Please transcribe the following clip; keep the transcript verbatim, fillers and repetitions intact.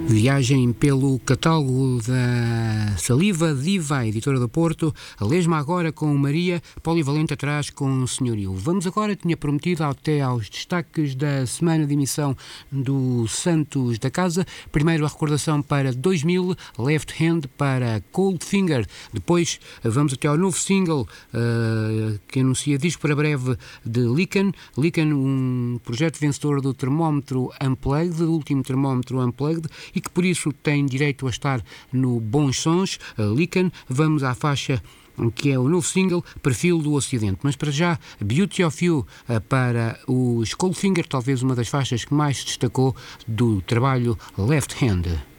Viagem pelo catálogo da Saliva Diva, editora do Porto, a lesma agora com Maria, polivalente atrás com Senhorio. Vamos agora, tinha prometido, até aos destaques da semana de emissão do Santos da Casa. Primeiro a recordação para dois mil, Left Hand para Cold Finger. Depois vamos até ao novo single uh, que anuncia disco para breve de Lycan. Lycan, um projeto vencedor do Termómetro Unplugged, do último Termómetro Unplugged, e que por isso tem direito a estar no Bons Sons, Lycan. Vamos à faixa que é o novo single, Perfil do Ocidente. Mas para já, Beauty of You para o Cold Finger, talvez uma das faixas que mais se destacou do trabalho Left Hand.